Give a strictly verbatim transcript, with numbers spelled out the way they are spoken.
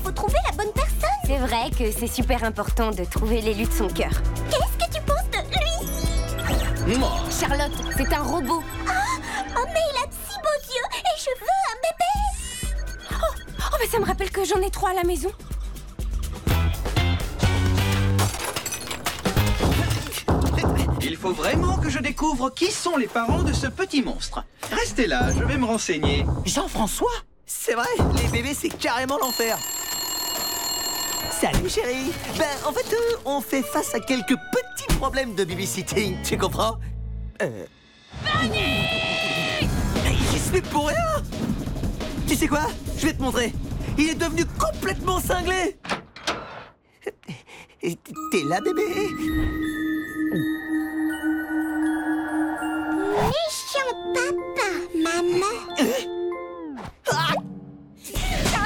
faut trouver la bonne personne. C'est vrai que c'est super important de trouver l'élu de son cœur. Qu'est-ce que tu penses de lui? Moi. Charlotte, c'est un robot. Oh, mais il a de si beaux yeux et je veux un bébé. Oh, oh mais ça me rappelle que j'en ai trois à la maison. Il faut vraiment que je découvre qui sont les parents de ce petit monstre. Restez là, je vais me renseigner. Jean-François? C'est vrai, les bébés, c'est carrément l'enfer. Salut, chérie. Ben, en fait, euh, on fait face à quelques petits problèmes de babysitting, tu comprends? Euh... Fanny! Il se fait pour rien! Tu sais quoi? Je vais te montrer. Il est devenu complètement cinglé. T'es là, bébé? Méchant papa, maman.